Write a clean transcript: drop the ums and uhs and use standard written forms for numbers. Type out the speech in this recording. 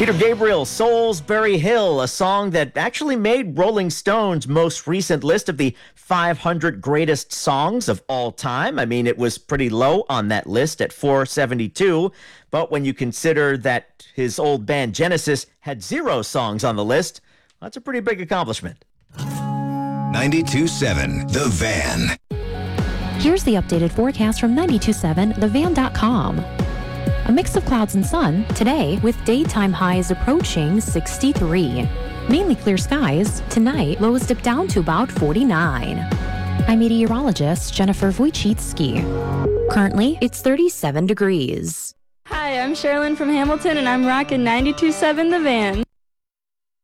Peter Gabriel, Salisbury Hill, a song that actually made Rolling Stone's most recent list of the 500 greatest songs of all time. I mean, it was pretty low on that list at 472, but when you consider that his old band Genesis had 0 songs on the list, that's a pretty big accomplishment. 92.7 The Van. Here's the updated forecast from 92.7thevan.com. A mix of clouds and sun today with daytime highs approaching 63. Mainly clear skies. Tonight, lows dip down to about 49. I'm meteorologist Jennifer Wojcicki. Currently, it's 37 degrees. Hi, I'm Sherilyn from Hamilton, and I'm rocking 92.7 The Van.